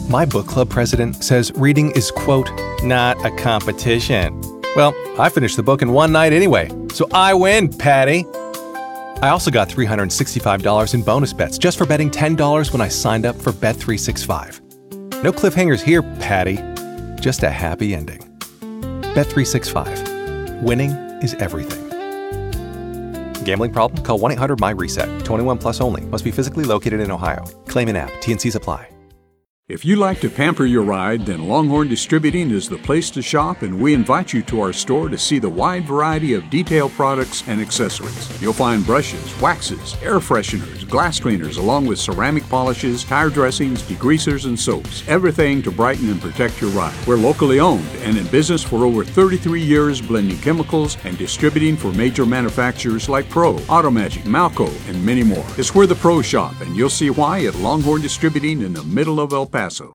My book club president says reading is, quote, not a competition. Well, I finished the book in one night anyway, so I win, Patty. I also got $365 in bonus bets just for betting $10 when I signed up for Bet365. No cliffhangers here, Patty. Just a happy ending. Bet365. Winning is everything. Gambling problem? Call 1-800-MY-RESET. 21 plus only. Must be physically located in Ohio. Claim in app. T&Cs apply. If you like to pamper your ride, then Longhorn Distributing is the place to shop, and we invite you to our store to see the wide variety of detail products and accessories. You'll find brushes, waxes, air fresheners, glass cleaners, along with ceramic polishes, tire dressings, degreasers, and soaps. Everything to brighten and protect your ride. We're locally owned and in business for over 33 years, blending chemicals and distributing for major manufacturers like Pro, Automagic, Malco, and many more. It's where the pros shop, and you'll see why at Longhorn Distributing in the middle of El Paso.